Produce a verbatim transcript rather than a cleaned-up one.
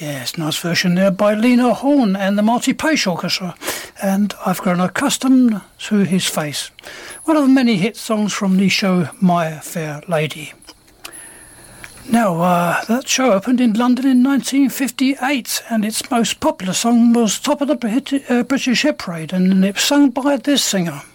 Yes, nice version there by Lena Horne and the Marty Page Orchestra, and I've grown accustomed to his face. One of the many hit songs from the show My Fair Lady. Now, uh, that show opened in London in nineteen fifty-eight, and its most popular song was top of the Brit- uh, British Hit Parade, and it was sung by this singer.